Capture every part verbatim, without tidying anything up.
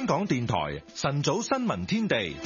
香港電台晨早新聞天地。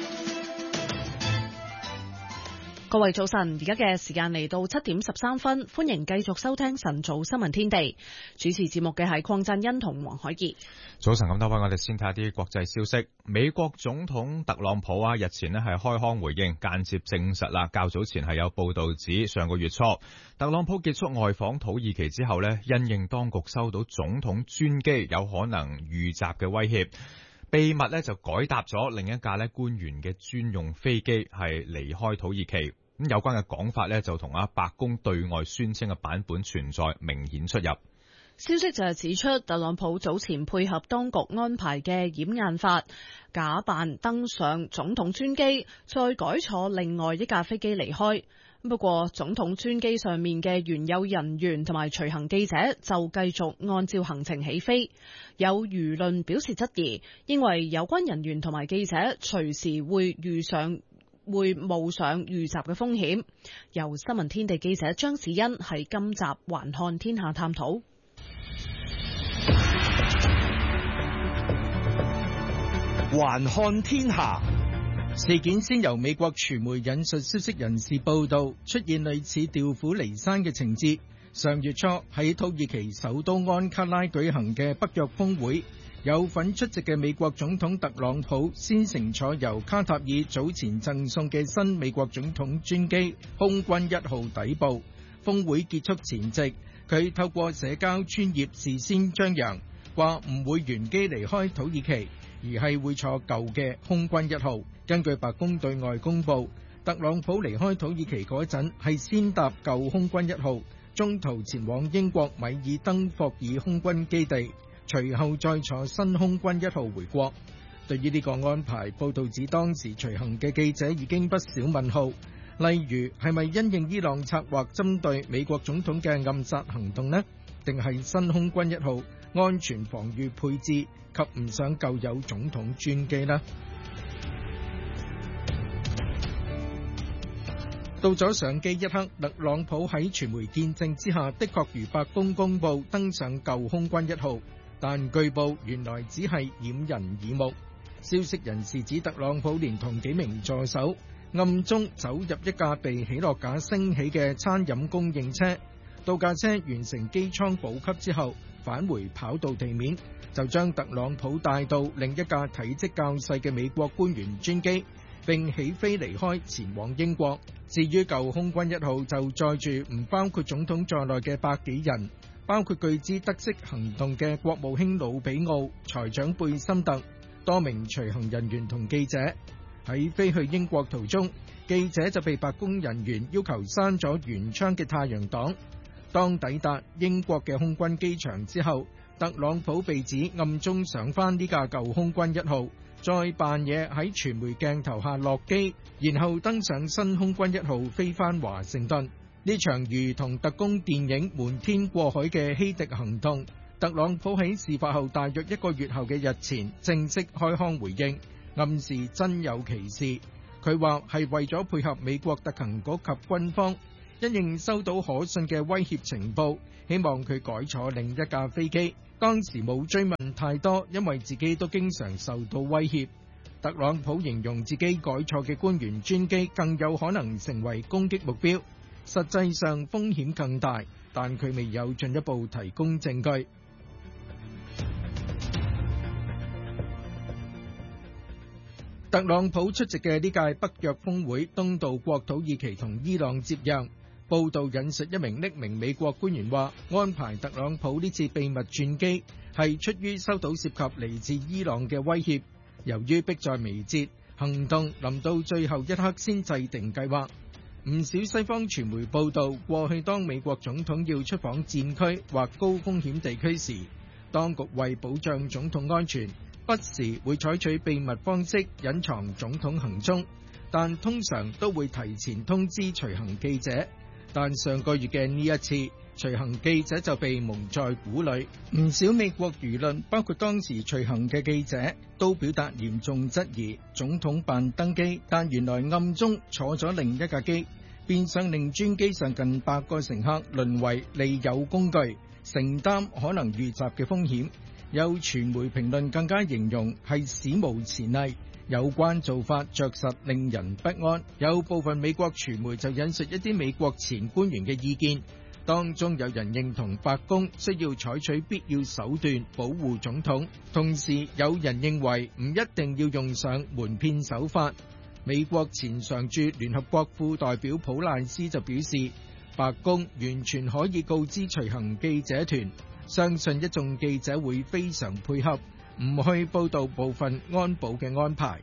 各位早晨，而家嘅時間嚟到七點十三分，歡迎繼續收聽晨早新聞天地。主持節目嘅係鄺振欣同黃海怡。 早晨咁多位，我哋先睇下啲國際消息。美國總統特朗普啊，日前咧係開腔回應，間接證實啦。較早前係有報道指，上個月初特朗普結束外訪土耳其之後咧，因應當局收到總統專機有可能遇襲嘅威脅，秘密咧就改搭咗另一架咧官員嘅專用飛機，係離開土耳其。咁有關嘅講法咧，就同啊白宮對外宣稱嘅版本存在明顯出入。 消息就係指出，特朗普早前配合當局安排嘅掩眼法，假扮登上總統專機，再改坐另外一架飛機離開。不過，總統專機上面嘅原有人員同埋隨行記者就繼續按照行程起飛。有輿論表示質疑，認為有關人員同埋記者隨時會遇上會冒上遇襲嘅風險。由新聞天地記者張子欣喺今集環看天下探討。 環看天下，事件先由美國傳媒引述消息人士報道，出現類似調虎離山嘅情節。上月初喺土耳其首都安卡拉舉行嘅北約峰會，有份出席嘅美國總統特朗普先乘坐由卡塔爾早前贈送嘅新美國總統專機空軍一號抵埗。峰會結束前夕，佢透過社交專頁事先張揚，話唔會原機離開土耳其，而係會坐舊嘅空軍一號。根據白宮對外公佈，特朗普離開土耳其嗰陣係先搭舊空軍一號，中途前往英國米爾登霍爾空軍基地，隨後再坐新空軍一號回國。對於呢個安排，報道指當時隨行嘅記者已經不少問號，例如係咪因應伊朗策劃針對美國總統嘅暗殺行動呢？定係新空軍一號安全防禦配置及唔上舊有總統專機呢？到咗上機一刻，特朗普喺傳媒見證之下，的確如白宮公佈登上舊空軍一號，但據報原來只係掩人耳目。消息人士指，特朗普連同幾名助手暗中走入一架被起落架升起嘅餐飲供應車，到架車完成機艙補給之後，返回跑道地面，就將特朗普帶到另一架體積較細嘅美國官員專機，並起飛離開前往英國。至於舊空軍一號就載住唔包括總統在內嘅百幾人，包括據知得悉行動嘅國務卿魯比奧、財長貝森特、多名隨行人員同記者。喺飛去英國途中，記者就被白宮人員要求閂咗原窗嘅太陽擋。當抵達英國嘅空軍機場之後，特朗普被指暗中上返呢架舊空軍一號，再扮嘢喺傳媒鏡頭下落機，然後登上新空軍一號飛返華盛頓。呢場如同特工電影瞞天過海嘅希迪行動，特朗普喺事發後大約一個月後嘅日前正式開腔回應，暗示真有其事。佢話係為咗配合美國特勤局及軍方，因應收到可信嘅威脅情報，希望佢改坐另一架飛機。當時冇追問太多，因為自己都經常受到威脅。特朗普形容自己改坐嘅官員專機更有可能成為攻擊目標，實際上風險更大，但佢未有進一步提供證據。特朗普出席嘅呢屆北約峰會，東道國土耳其同伊朗接壤。報道引述一名匿名美國官員話，安排特朗普呢次秘密轉機係出於收到涉及嚟自伊朗嘅威脅，由於迫在眉睫，行動臨到最後一刻先制定計劃。唔少西方傳媒報道，過去當美國總統要出訪戰區或高風險地區時，當局為保障總統安全，不時會採取秘密方式隱藏總統行蹤，但通常都會提前通知隨行記者。但上個月嘅呢一次，隨行記者就被蒙在鼓裏。唔少美國輿論，包括當時隨行嘅記者，都表達嚴重質疑。總統辦登機，但原來暗中坐咗另一架機，變相令專機上近百個乘客淪為利誘工具，承擔可能遇襲嘅風險。 有傳媒評論更加形容係史無前例，有關做法着實令人不安。有部分美國傳媒就引述一啲美國前官員嘅意見，當中有人認同白宮需要採取必要手段保護總統，同時有人認為唔一定要用上瞞騙手法。美國前常駐聯合國副代表普賴斯就表示，白宮完全可以告知隨行記者團，相信一眾記者會非常配合，唔去報導部分安保嘅安排。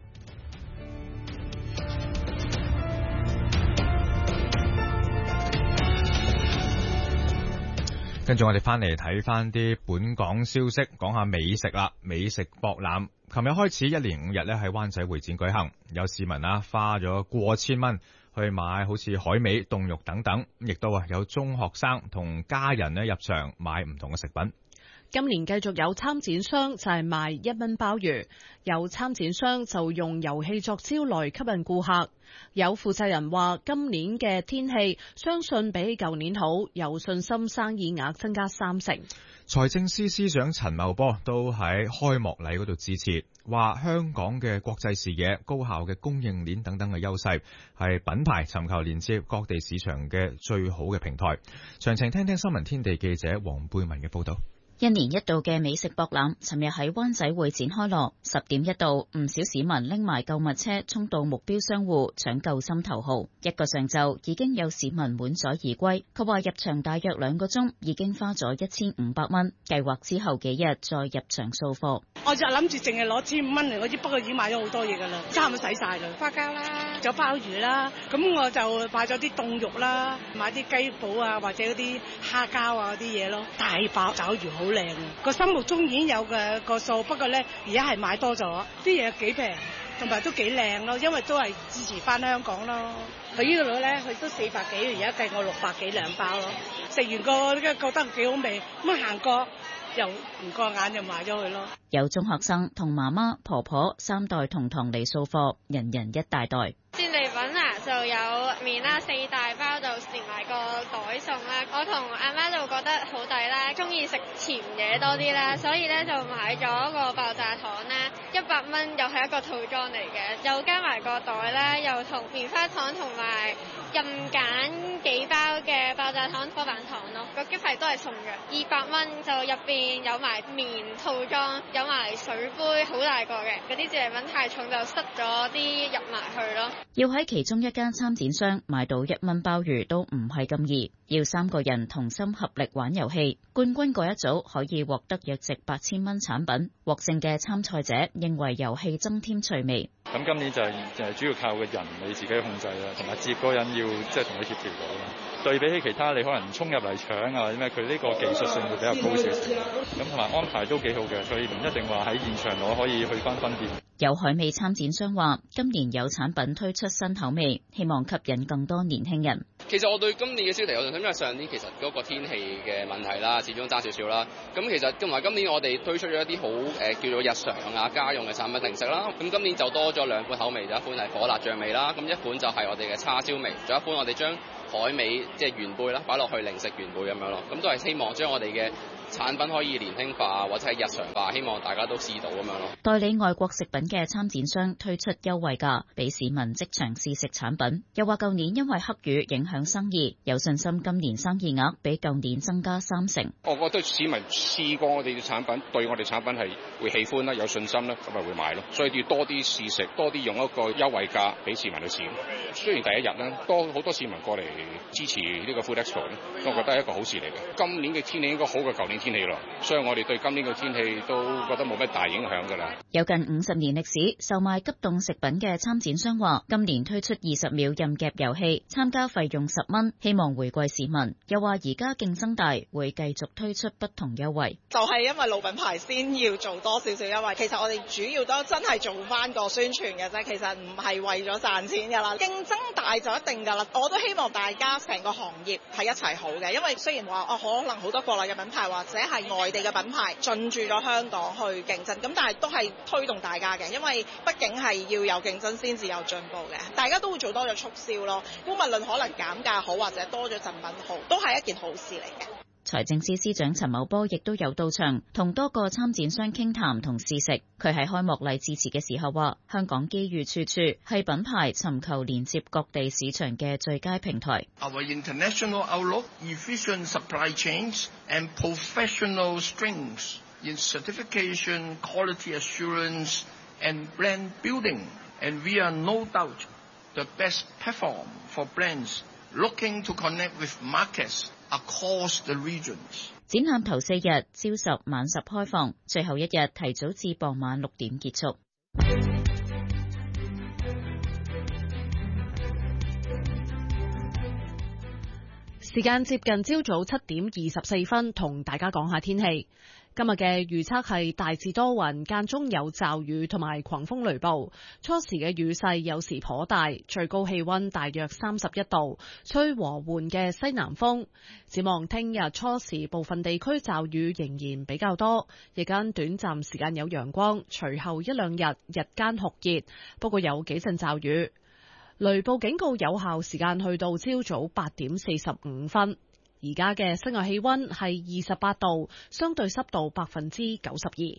跟住我哋翻嚟睇翻啲本港消息，講下美食啦。美食博覽，琴日開始一連五日咧喺灣仔會展舉行，有市民啊花咗過千蚊去買好似海味、凍肉等等，亦都啊有中學生同家人咧入場買唔同嘅食品。 今年繼續有參展商就係賣一蚊鮑魚，有參展商就用遊戲作招來吸引顧客。有負責人話，今年嘅天氣相信比起舊年好，有信心生意額增加三成。 財政司司長陳茂波都喺開幕禮嗰度致辭，話香港嘅國際視野、高效嘅供應鏈等等嘅優勢，係品牌尋求連接各地市場嘅最好嘅平台。詳情聽聽新聞天地記者黃貝文嘅報道。 一年一度嘅美食博覽，尋日喺灣仔會展開鑼，十點一到，唔少市民拎埋購物車衝到目標商戶搶購心頭好。一個上晝已經有市民滿載而歸，佢話入場大約兩個鐘，已經花咗一千五百蚊，計劃之後幾日再入場掃貨。 我就諗住淨係攞千五蚊嚟，我知不過已經買咗好多嘢噶啦，差唔多使晒啦，花膠啦，仲有鮑魚啦，咁我就買咗啲凍肉啦，買啲雞脯啊，或者嗰啲蝦膠啊嗰啲嘢咯，大把爪魚好靚，個心目中已經有嘅個數，不過咧而家係買多咗，啲嘢幾平，同埋都幾靚咯，因為都係支持翻香港咯。佢呢個女咧，佢都四百幾，而家計我六百幾兩包咯，食完個覺得幾好味，咁行過又唔過眼就買咗佢咯。 有中學生同媽媽、婆婆三代同堂嚟掃貨，人人一大袋。 戰利品啊，就有麵啦，四大包就連埋個袋餸啦。我同阿媽就覺得好抵啦，中意食甜嘢多啲啦，所以咧就買咗個爆炸糖啦，一百蚊又係一個套裝嚟嘅，又加埋個袋啦，又同棉花糖同埋任揀幾包嘅爆炸糖波板糖咯。個機費都係送嘅，二百蚊就入邊有埋麵套裝，有埋水杯，好大個嘅。嗰啲戰利品太重就塞咗啲入埋去咯。 要喺其中一間參展商買到一蚊鮑魚都唔係咁易，要三個人同心合力玩遊戲，冠軍嗰一組可以獲得約值八千蚊產品。獲勝嘅參賽者認為遊戲增添趣味。 咁今年就係就係主要靠個人你自己控制啦，同埋接嗰人要即係同佢協調到啦。對比起其他你可能衝入嚟搶啊或者咩，佢呢個技術性會比較高少少。咁同埋安排都幾好嘅，所以唔一定話喺現場攞可以去翻分店。 有海味參展商話，今年有產品推出新口味，希望吸引更多年輕人。 其實我對今年嘅消費有信心，因為上年其實嗰個天氣嘅問題啦，始終爭少少啦。咁其實同埋今年我哋推出咗一啲好誒叫做日常啊家用嘅產品零食啦。咁今年就多咗兩款口味，就一款係火辣醬味啦，咁一款就係我哋嘅叉燒味，仲有一款我哋將海味即係原貝啦擺落去零食原貝咁樣咯。咁都係希望將我哋嘅產品可以年輕化或者係日常化，希望大家都試到咁樣咯。 代理外國食品嘅參展商推出優惠價，俾市民即場試食產品。又話舊年因為黑雨影響生意，有信心今年生意額比舊年增加三成。 我覺得市民試過我哋嘅產品，對我哋產品係會喜歡啦，有信心啦，咁咪會買咯。所以要多啲試食，多啲用一個優惠價俾市民去試。雖然第一日咧多好多市民過嚟支持呢個 Food Expo 咧，我覺得係一個好事嚟嘅。今年嘅天氣應該好過舊年天氣咯，所以我哋對今年嘅天氣都覺得冇乜大影響㗎啦。 有近五十年歷史售賣急凍食品嘅參展商話，今年推出二十秒任夾遊戲，參加費用十蚊，希望回饋市民。又話而家競爭大，會繼續推出不同優惠。 就係因為老品牌先要做多少少優惠，其實我哋主要都真係做翻個宣傳嘅啫，其實唔係為咗賺錢㗎啦。競爭大就一定㗎啦，我都希望大家成個行業係一齊好嘅，因為雖然話哦可能好多國內嘅品牌或者係外地嘅品牌進駐咗香港去競爭，咁但係都係推動大家嘅，因為畢竟係要有競爭先至有進步嘅，大家都會做多咗促銷咯。無論可能減價好或者多咗贈品好，都係一件好事嚟嘅。 財政司司長陳茂波亦都有到場，同多個參展商傾談同試食。佢喺開幕禮致辭嘅時候話：香港機遇處處，係品牌尋求連接各地市場嘅最佳平台。 Our international outlook, efficient supply chains, and professional strengths in certification, quality assurance, and brand building, and we are no doubt the best platform for brands looking to connect with markets across the regions. 展覽頭四日，朝十晚十開放，最後一日提早至傍晚六點結束。 時間接近朝早七點二十四分，同大家講下天氣。今日嘅預測係大致多雲，間中有驟雨同埋狂風雷暴。初時嘅雨勢有時頗大，最高氣溫大約三十一度，吹和緩嘅西南風。展望聽日初時部分地區驟雨仍然比較多，日間短暫時間有陽光，隨後一兩日日間酷熱，不過有幾陣驟雨。雷暴警告有效時間去到朝早八點四十五分。而家嘅室外氣溫係二十八度，相對濕度百分之九十二。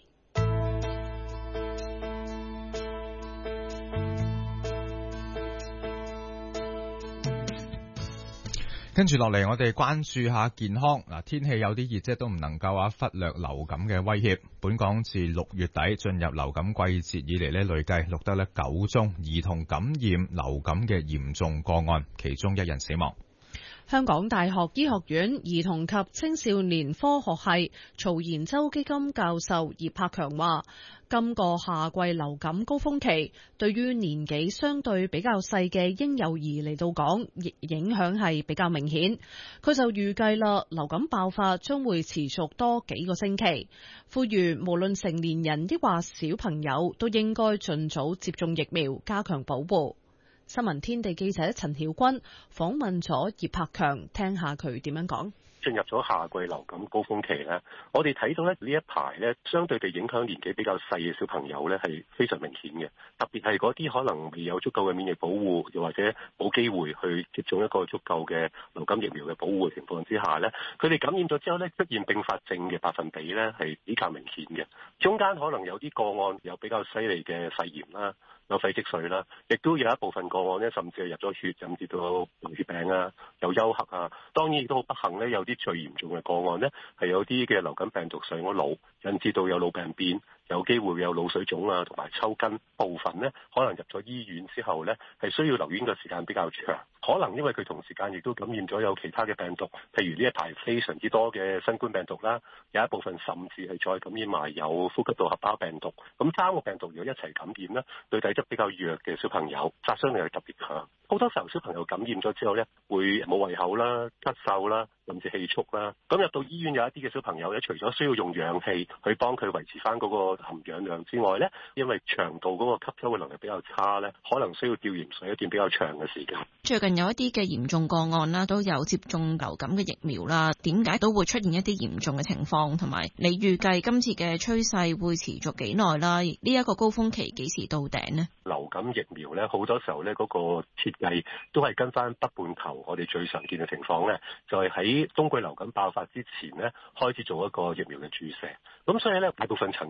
跟住落嚟，我哋關注下健康。嗱，天氣有啲熱，即係都唔能夠啊忽略流感嘅威脅。本港自六月底進入流感季節以嚟咧，累計錄得咧九宗兒童感染流感嘅嚴重個案，其中一人死亡。 香港大學醫學院兒童及青少年科學系曹延洲基金教授葉柏強話，今個夏季流感高峰期，對於年紀相對比較細嘅嬰幼兒嚟到講，影響係比較明顯。佢就預計啦，流感爆發將會持續多幾個星期，呼籲無論成年人抑或小朋友都應該盡早接種疫苗，加強保護。新聞天地記者陳曉君訪問咗葉柏強，聽下佢點樣講。 進入咗夏季流感高峰期咧，我哋睇到咧呢一排咧，相對地影響年紀比較細嘅小朋友咧係非常明顯嘅，特別係嗰啲可能未有足夠嘅免疫保護，又或者冇機會去接種一個足夠嘅流感疫苗嘅保護嘅情況之下咧，佢哋感染咗之後咧出現併發症嘅百分比咧係比較明顯嘅。中間可能有啲個案有比較犀利嘅肺炎啦，有肺積水啦，亦都有一部分個案咧甚至係入咗血，甚至到流血病啊，有休克啊。當然亦都好不幸咧，有啲最嚴重嘅個案呢，係有啲嘅流感病毒上咗腦，引致到有腦病變，有機會有腦水腫啊，同埋抽筋。部分呢，可能入咗醫院之後呢，係需要留院嘅時間比較長。可能因為佢同時間亦都感染咗有其他嘅病毒，譬如呢一排非常之多嘅新冠病毒啦，有一部分甚至係再感染埋有呼吸道合胞病毒。咁三個病毒如果一齊感染呢，對體質比較弱嘅小朋友殺傷力係特別強。好多時候小朋友感染咗之後呢，會冇胃口啦、咳嗽啦，甚至氣促啦。咁入到醫院有一啲嘅小朋友咧，除咗需要用氧氣去幫佢維持翻嗰個含氧量之外咧，因為腸道嗰個吸收嘅能力比較差咧，可能需要吊鹽水一段比較長嘅時間。 最近有一啲嘅嚴重個案啦，都有接種流感嘅疫苗啦，點解都會出現一啲嚴重嘅情況？同埋你預計今次嘅趨勢會持續幾耐啦？呢一個高峰期幾時到頂呢？ 流感疫苗咧，好多時候咧嗰個設計都係跟翻北半球我哋最常見嘅情況咧，就係喺冬季流感爆發之前咧，開始做一個疫苗嘅注射。咁所以咧，大部分曾